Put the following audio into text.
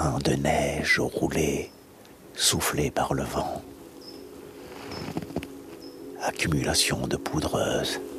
grains de neige roulés, soufflés par le vent. Accumulation de poudreuse.